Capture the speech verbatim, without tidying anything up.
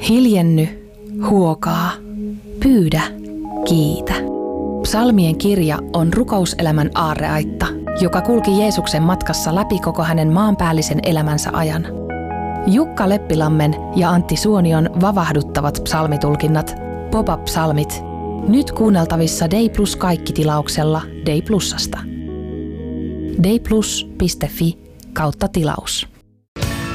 Hiljenny, huokaa, pyydä, kiitä. Psalmien kirja on rukouselämän aarreaitta, joka kulki Jeesuksen matkassa läpi koko hänen maanpäällisen elämänsä ajan. Jukka Leppilammen ja Antti Suonion vavahduttavat psalmitulkinnat, Pop-up-psalmit, nyt kuunneltavissa Day Plus kaikki-tilauksella Day Plusasta. dayplus piste fi kautta tilaus.